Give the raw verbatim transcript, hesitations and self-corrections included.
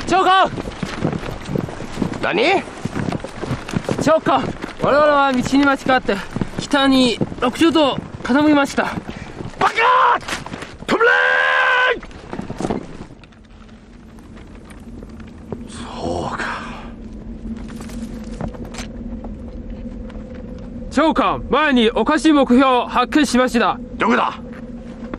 長官何？ 長官、我々は道に間違って北にろくじゅうど傾きました。 バカ！止まれ！そうか。 長官、前におかしい目標を発見しました。 どこだ？